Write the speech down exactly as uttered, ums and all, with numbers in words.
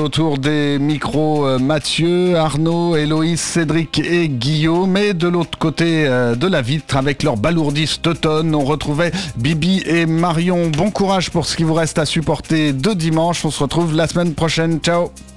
autour des micros euh, Mathieu, Arnaud, Héloïse, Cédric et Guillaume. Et de l'autre côté euh, de la vitre, avec leur balourdiste automne, on retrouvait Bibi et Marion. Bon courage pour ce qui vous reste à supporter de dimanche. On se retrouve la semaine prochaine. Ciao.